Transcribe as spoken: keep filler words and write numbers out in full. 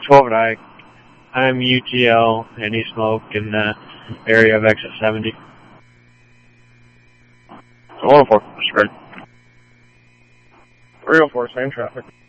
twelve and I. I'm U T L, any smoke in the area of exit seventy. one oh four, straight. three oh four, same traffic.